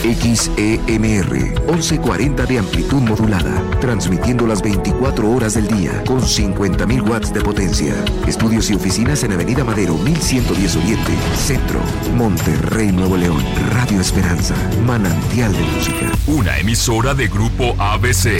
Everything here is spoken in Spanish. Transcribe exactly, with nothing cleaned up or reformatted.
X E M R, once cuarenta de amplitud modulada, transmitiendo las veinticuatro horas del día con cincuenta mil watts de potencia. Estudios y oficinas en Avenida Madero mil ciento diez Oriente, Centro, Monterrey, Nuevo León. Radio Esperanza, manantial de música. Una emisora de Grupo A B C.